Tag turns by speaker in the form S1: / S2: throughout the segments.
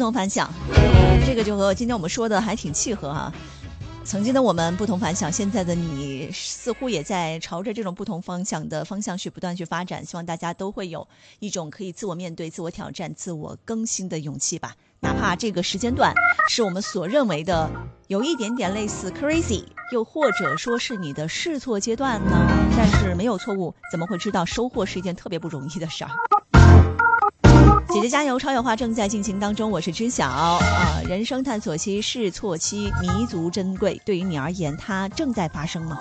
S1: 同凡响，这个就和今天我们说的还挺契合哈。曾经的我们不同凡响，现在的你似乎也在朝着这种不同方向的方向去不断去发展。希望大家都会有一种可以自我面对、自我挑战、自我更新的勇气吧。哪怕这个时间段是我们所认为的有一点点类似 crazy， 又或者说是你的试错阶段呢，但是没有错误，怎么会知道收获是一件特别不容易的事儿？姐姐加油，超有话正在进行当中，我是知晓人生探索期、试错期弥足珍贵，对于你而言它正在发生吗？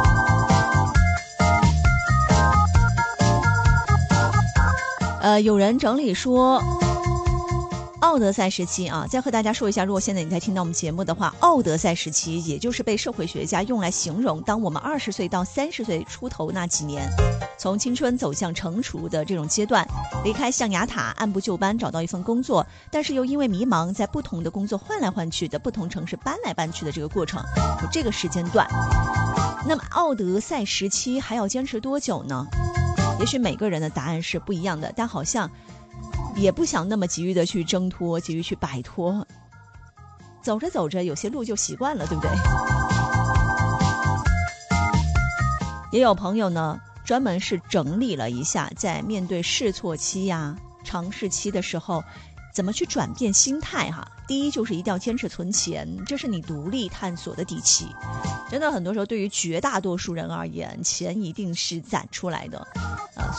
S1: 有人整理说奥德赛时期啊，再和大家说一下，如果现在你在听到我们节目的话，奥德赛时期也就是被社会学家用来形容当我们20岁到30岁出头那几年，从青春走向成熟的这种阶段，离开象牙塔，按部就班找到一份工作，但是又因为迷茫，在不同的工作换来换去的，不同城市搬来搬去的这个过程，就这个时间段。那么奥德赛时期还要坚持多久呢？也许每个人的答案是不一样的，但好像也不想那么急于的去挣脱，急于去摆脱，走着走着有些路就习惯了，对不对？也有朋友呢专门是整理了一下，在面对试错期呀、尝试期的时候怎么去转变心态哈。第一就是一定要坚持存钱，这是你独立探索的底气。真的很多时候对于绝大多数人而言，钱一定是攒出来的